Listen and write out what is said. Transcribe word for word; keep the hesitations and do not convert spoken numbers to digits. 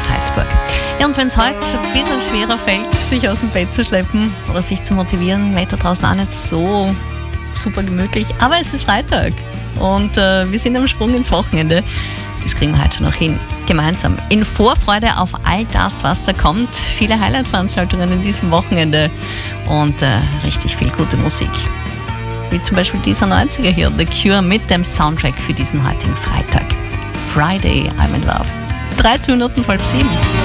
Salzburg. Ja, und wenn es heute ein bisschen schwerer fällt, sich aus dem Bett zu schleppen oder sich zu motivieren, Wetter draußen auch nicht so super gemütlich, aber es ist Freitag und äh, wir sind am Sprung ins Wochenende. Das kriegen wir heute schon noch hin. Gemeinsam. In Vorfreude auf all das, was da kommt. Viele Highlight-Veranstaltungen in diesem Wochenende und äh, richtig viel gute Musik. Wie zum Beispiel dieser neunziger hier, The Cure mit dem Soundtrack für diesen heutigen Freitag. Friday, I'm in Love. dreizehn Minuten vor halb sieben.